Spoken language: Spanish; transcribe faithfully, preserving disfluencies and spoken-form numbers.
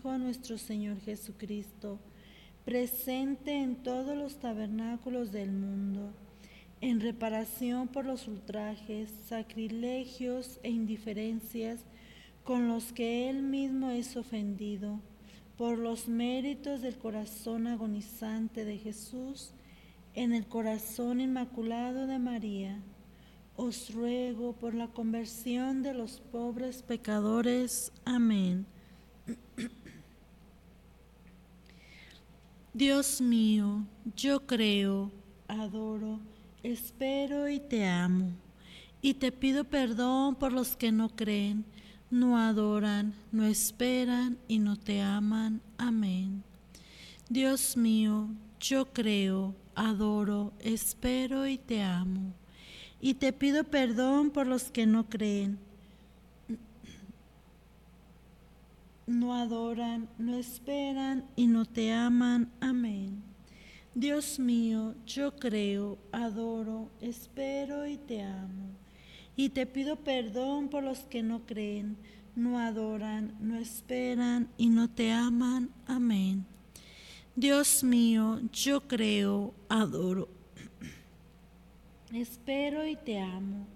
Hijo nuestro Señor Jesucristo, presente en todos los tabernáculos del mundo, en reparación por los ultrajes, sacrilegios e indiferencias con los que Él mismo es ofendido, por los méritos del corazón agonizante de Jesús, en el corazón inmaculado de María, os ruego por la conversión de los pobres pecadores. Amén. Dios mío, yo creo, adoro, espero y te amo, y te pido perdón por los que no creen, no adoran, no esperan y no te aman. Amén. Dios mío, yo creo, adoro, espero y te amo, y te pido perdón por los que no creen, no adoran, no esperan y no te aman. Amén. Dios mío, yo creo, adoro, espero y te amo, y te pido perdón por los que no creen, no adoran, no esperan y no te aman. Amén. Dios mío, yo creo, adoro, espero y te amo,